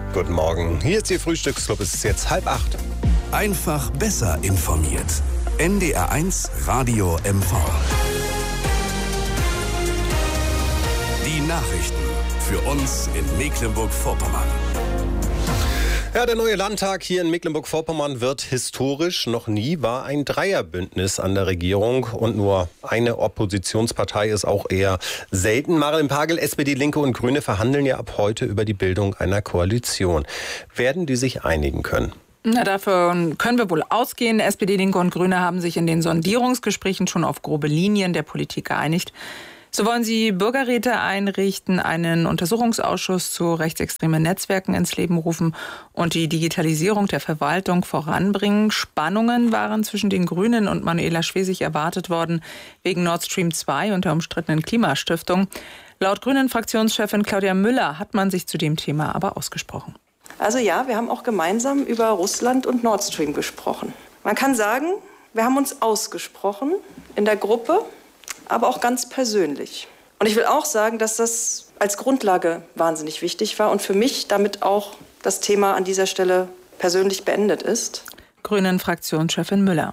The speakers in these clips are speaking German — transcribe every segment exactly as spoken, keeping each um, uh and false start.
Guten Morgen, hier ist Ihr Frühstücksclub, es ist jetzt halb acht. Einfach besser informiert. N D R eins Radio M V. Die Nachrichten für uns in Mecklenburg-Vorpommern. Ja, der neue Landtag hier in Mecklenburg-Vorpommern wird historisch. Noch nie war ein Dreierbündnis an der Regierung und nur eine Oppositionspartei ist auch eher selten. Marilyn Pagel, S P D, Linke und Grüne verhandeln ja ab heute über die Bildung einer Koalition. Werden die sich einigen können? Na, davon können wir wohl ausgehen. S P D, Linke und Grüne haben sich in den Sondierungsgesprächen schon auf grobe Linien der Politik geeinigt. So wollen sie Bürgerräte einrichten, einen Untersuchungsausschuss zu rechtsextremen Netzwerken ins Leben rufen und die Digitalisierung der Verwaltung voranbringen. Spannungen waren zwischen den Grünen und Manuela Schwesig erwartet worden wegen Nord Stream zwei und der umstrittenen Klimastiftung. Laut Grünen-Fraktionschefin Claudia Müller hat man sich zu dem Thema aber ausgesprochen. Also ja, wir haben auch gemeinsam über Russland und Nord Stream gesprochen. Man kann sagen, wir haben uns ausgesprochen in der Gruppe, aber auch ganz persönlich. Und ich will auch sagen, dass das als Grundlage wahnsinnig wichtig war und für mich damit auch das Thema an dieser Stelle persönlich beendet ist. Grünen-Fraktionschefin Müller.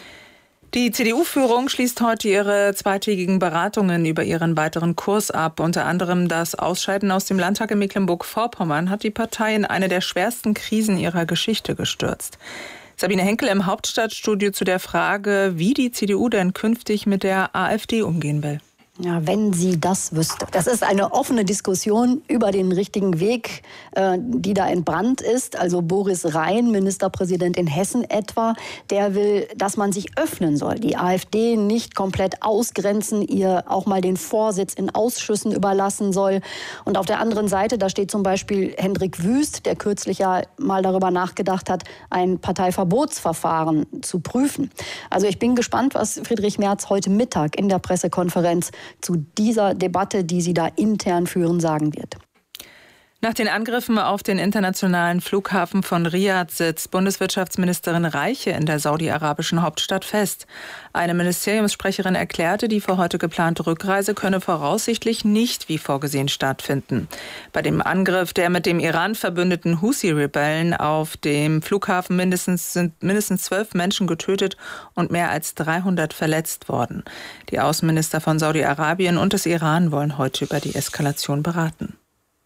Die C D U-Führung schließt heute ihre zweitägigen Beratungen über ihren weiteren Kurs ab. Unter anderem das Ausscheiden aus dem Landtag in Mecklenburg-Vorpommern hat die Partei in eine der schwersten Krisen ihrer Geschichte gestürzt. Sabine Henkel im Hauptstadtstudio zu der Frage, wie die C D U denn künftig mit der AfD umgehen will. Ja, wenn sie das wüsste. Das ist eine offene Diskussion über den richtigen Weg, äh, die da entbrannt ist. Also Boris Rhein, Ministerpräsident in Hessen etwa, der will, dass man sich öffnen soll. Die AfD nicht komplett ausgrenzen, ihr auch mal den Vorsitz in Ausschüssen überlassen soll. Und auf der anderen Seite, da steht zum Beispiel Hendrik Wüst, der kürzlich ja mal darüber nachgedacht hat, ein Parteiverbotsverfahren zu prüfen. Also ich bin gespannt, was Friedrich Merz heute Mittag in der Pressekonferenz zu dieser Debatte, die sie da intern führen, sagen wird. Nach den Angriffen auf den internationalen Flughafen von Riad sitzt Bundeswirtschaftsministerin Reiche in der saudi-arabischen Hauptstadt fest. Eine Ministeriumssprecherin erklärte, die für heute geplante Rückreise könne voraussichtlich nicht wie vorgesehen stattfinden. Bei dem Angriff der mit dem Iran verbündeten Husi-Rebellen auf dem Flughafen mindestens, sind mindestens zwölf Menschen getötet und mehr als dreihundert verletzt worden. Die Außenminister von Saudi-Arabien und des Iran wollen heute über die Eskalation beraten.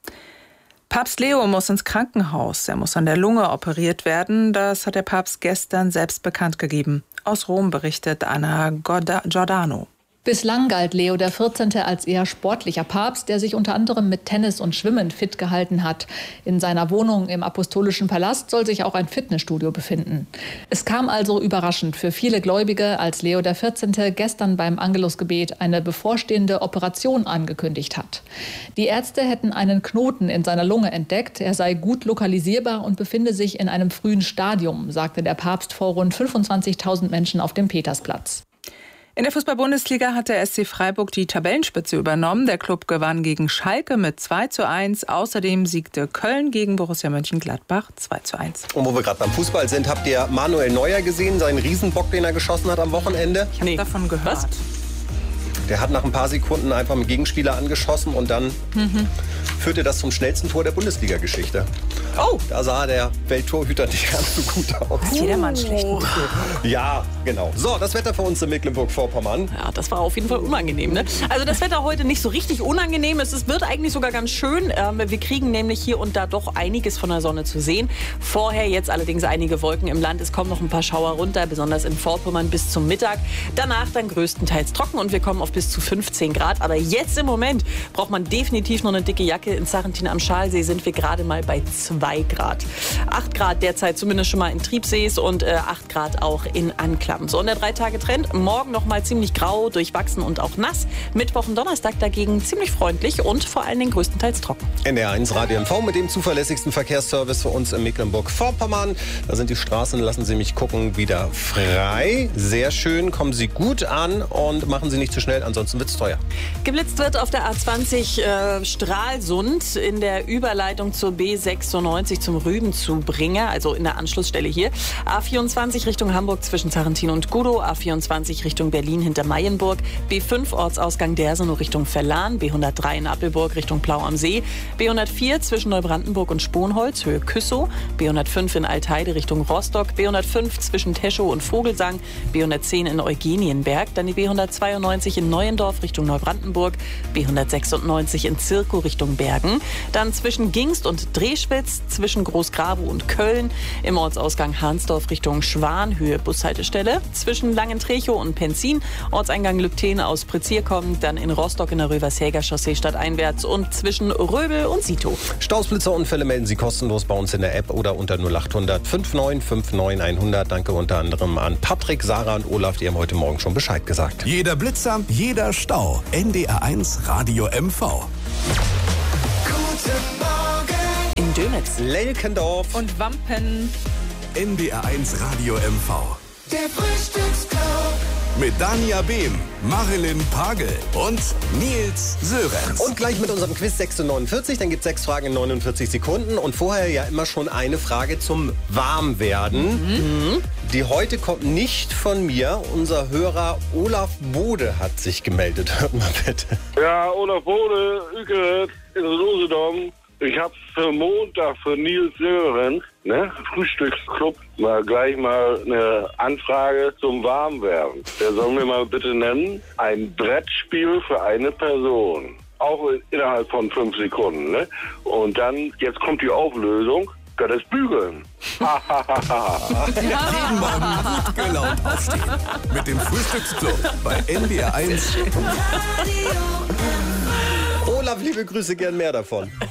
Papst Leo muss ins Krankenhaus. Er muss an der Lunge operiert werden. Das hat der Papst gestern selbst bekannt gegeben. Aus Rom berichtet Anna Giordano. Bislang galt Leo der vierzehnte als eher sportlicher Papst, der sich unter anderem mit Tennis und Schwimmen fit gehalten hat. In seiner Wohnung im Apostolischen Palast soll sich auch ein Fitnessstudio befinden. Es kam also überraschend für viele Gläubige, als Leo der vierzehnte gestern beim Angelusgebet eine bevorstehende Operation angekündigt hat. Die Ärzte hätten einen Knoten in seiner Lunge entdeckt. Er sei gut lokalisierbar und befinde sich in einem frühen Stadium, sagte der Papst vor rund fünfundzwanzigtausend Menschen auf dem Petersplatz. In der Fußball-Bundesliga hat der S C Freiburg die Tabellenspitze übernommen. Der Klub gewann gegen Schalke mit zwei zu eins. Außerdem siegte Köln gegen Borussia Mönchengladbach zwei zu eins. Und wo wir gerade beim Fußball sind, habt ihr Manuel Neuer gesehen, seinen Riesenbock, den er geschossen hat am Wochenende? Ich habe nee. davon gehört. Was? Der hat nach ein paar Sekunden einfach einen Gegenspieler angeschossen und dann mhm. führte das zum schnellsten Tor der Bundesliga-Geschichte. Oh! Da sah der Welttorhüter nicht ganz so gut aus. Hat jedermann einen schlechten Tag. Ja, genau. So, das Wetter für uns in Mecklenburg-Vorpommern. Ja, das war auf jeden Fall unangenehm. Ne? Also das Wetter heute nicht so richtig unangenehm. Es wird eigentlich sogar ganz schön. Ähm, wir kriegen nämlich hier und da doch einiges von der Sonne zu sehen. Vorher jetzt allerdings einige Wolken im Land. Es kommen noch ein paar Schauer runter, besonders in Vorpommern bis zum Mittag. Danach dann größtenteils trocken und wir kommen auf bis zu fünfzehn Grad. Aber jetzt im Moment braucht man definitiv noch eine dicke Jacke. In Sarrentin am Schalsee sind wir gerade mal bei zwei Grad. acht Grad derzeit zumindest schon mal in Triebsees und äh, acht Grad auch in Anklam. So, und der Drei-Tage-Trend. Morgen noch mal ziemlich grau, durchwachsen und auch nass. Mittwoch und Donnerstag dagegen ziemlich freundlich und vor allen Dingen größtenteils trocken. N D R eins Radio M V mit dem zuverlässigsten Verkehrsservice für uns in Mecklenburg-Vorpommern. Da sind die Straßen, lassen Sie mich gucken, wieder frei. Sehr schön, kommen Sie gut an und machen Sie nicht zu schnell ansonsten wird's teuer. Geblitzt wird auf der A zwanzig äh, Stralsund in der Überleitung zur B sechsundneunzig zum Rübenzubringer, also in der Anschlussstelle hier. A vierundzwanzig Richtung Hamburg zwischen Tarentin und Gudow, A vierundzwanzig Richtung Berlin hinter Mayenburg, B fünf Ortsausgang Dersenow Richtung Verlan, B hundertdrei in Appelburg Richtung Plau am See, B hundertvier zwischen Neubrandenburg und Sponholz, Höhe Küssow, B hundertfünf in Altheide Richtung Rostock, B hundertfünf zwischen Teschow und Vogelsang, B hundertzehn in Eugenienberg, dann die B hundertzweiundneunzig in Neuendorf Richtung Neubrandenburg, B hundertsechsundneunzig in Zirkow Richtung Bergen, dann zwischen Gingst und Dreschwitz, zwischen Großgrabow und Köln, im Ortsausgang Hahnsdorf Richtung Schwan, Höhe Bushaltestelle, zwischen Langentrchow und Penzin, Ortseingang Lübten aus Prezier kommend, dann in Rostock in der Rövershäger Chaussee stadteinwärts und zwischen Röbel und Sito. Stausblitzerunfälle melden Sie kostenlos bei uns in der App oder unter null acht hundert neunundfünfzig neunundfünfzig hundert. Danke unter anderem an Patrick, Sarah und Olaf, die haben heute Morgen schon Bescheid gesagt. Jeder Blitzer, jeder Stau. N D R eins Radio M V. Guten Morgen In Dönitz. Lelkendorf Und Wampen. N D R eins Radio M V. Der Frühstücksclub. Mit Dania Behm, Marilyn Pagel und Nils Sörenz. Und gleich mit unserem Quiz sechs Uhr neunundvierzig, dann gibt es sechs Fragen in neunundvierzig Sekunden und vorher ja immer schon eine Frage zum Warmwerden. Mhm. Die heute kommt nicht von mir. Unser Hörer Olaf Bode hat sich gemeldet. Hört mal bitte. Ja, Olaf Bode, Ückeret, in Usedom. Ich habe für Montag für Nils Sörenz, ne, Frühstücksclub, mal gleich mal eine Anfrage zum Warmwerden. Der soll mir mal bitte nennen, ein Brettspiel für eine Person. Auch innerhalb von fünf Sekunden, ne? Und dann, jetzt kommt die Auflösung, kann das bügeln. Jeden Morgen gut gelaunt aufstehen. Mit dem Frühstücksclub bei N D R eins. Olaf, liebe Grüße, gern mehr davon.